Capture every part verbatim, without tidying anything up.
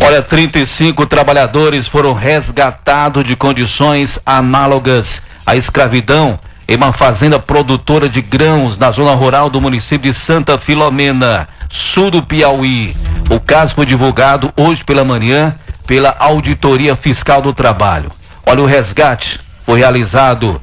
Olha, trinta e cinco trabalhadores foram resgatados de condições análogas à escravidão em uma fazenda produtora de grãos na zona rural do município de Santa Filomena, sul do Piauí. O caso foi divulgado hoje pela manhã pela Auditoria Fiscal do Trabalho. Olha, o resgate foi realizado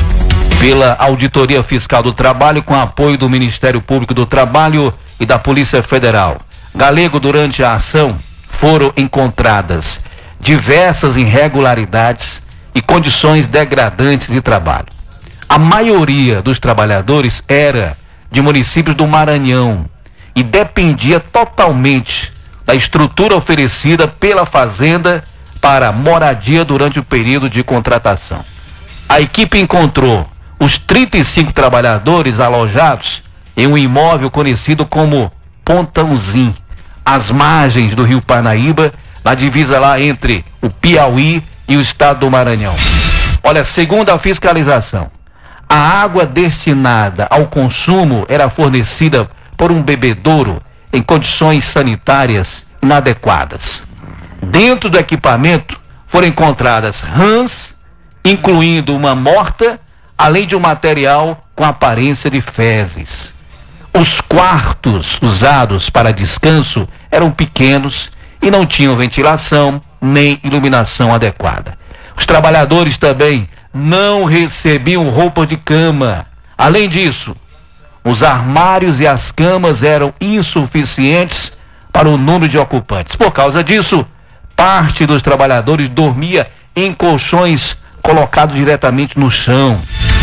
pela Auditoria Fiscal do Trabalho com apoio do Ministério Público do Trabalho e da Polícia Federal. Galego, durante a ação, foram encontradas diversas irregularidades e condições degradantes de trabalho. A maioria dos trabalhadores era de municípios do Maranhão e dependia totalmente da estrutura oferecida pela fazenda para moradia durante o período de contratação. A equipe encontrou os trinta e cinco trabalhadores alojados em um imóvel conhecido como Pontãozinho, às margens do Rio Parnaíba, na divisa lá entre o Piauí e o estado do Maranhão. Olha, segundo a fiscalização, a água destinada ao consumo era fornecida por um bebedouro em condições sanitárias inadequadas. Dentro do equipamento foram encontradas rãs, incluindo uma morta, além de um material com aparência de fezes. Os quartos usados para descanso eram pequenos e não tinham ventilação nem iluminação adequada. Os trabalhadores também não recebiam roupa de cama. Além disso, os armários e as camas eram insuficientes para o número de ocupantes. Por causa disso, parte dos trabalhadores dormia em colchões colocados diretamente no chão.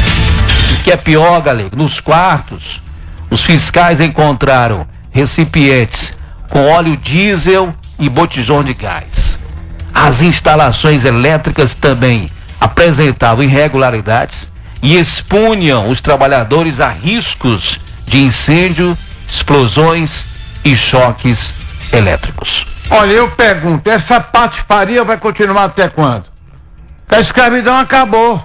O que é pior, galera, nos quartos, os fiscais encontraram recipientes com óleo diesel e botijão de gás. As instalações elétricas também apresentavam irregularidades e expunham os trabalhadores a riscos de incêndio, explosões e choques elétricos. Olha, eu pergunto, essa patifaria vai continuar até quando? A escravidão acabou.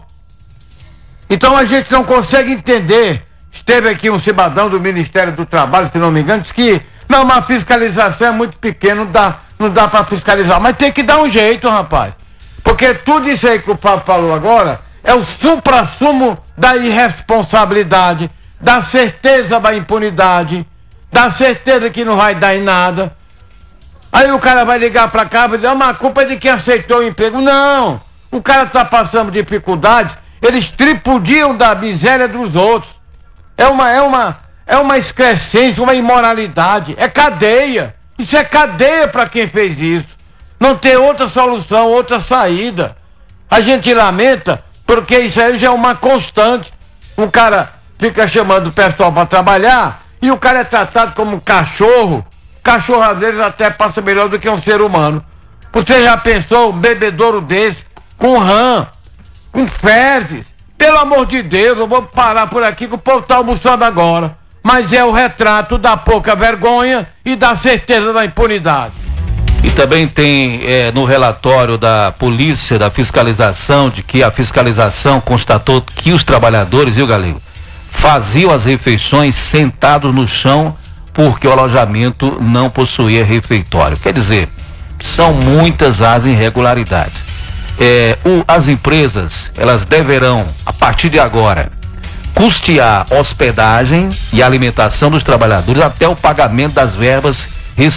Então a gente não consegue entender. Esteve aqui um cidadão do Ministério do Trabalho, se não me engano, disse que não, uma fiscalização é muito pequena, não dá, não dá para fiscalizar. Mas tem que dar um jeito, rapaz. Porque tudo isso aí que o Pablo falou agora é o suprassumo da irresponsabilidade, da certeza da impunidade, da certeza que não vai dar em nada. Aí o cara vai ligar para cá e vai dizer, ah, mas a culpa é de quem aceitou o emprego. Não, o cara está passando dificuldades, eles tripudiam da miséria dos outros. É uma, é uma, é uma excrescência, uma imoralidade, é cadeia. Isso é cadeia para quem fez isso. Não tem outra solução, outra saída. A gente lamenta porque isso aí já é uma constante. O cara fica chamando o pessoal para trabalhar e o cara é tratado como um cachorro. Cachorro às vezes até passa melhor do que um ser humano. Você já pensou um bebedouro desse, com rã, com fezes? Pelo amor de Deus, eu vou parar por aqui que o povo está almoçando agora. Mas é o retrato da pouca vergonha e da certeza da impunidade. E também tem é, no relatório da polícia, da fiscalização, de que a fiscalização constatou que os trabalhadores, viu, Galego, faziam as refeições sentados no chão porque o alojamento não possuía refeitório. Quer dizer, são muitas as irregularidades. É, o, as empresas, elas deverão, a partir de agora, custear hospedagem e alimentação dos trabalhadores até o pagamento das verbas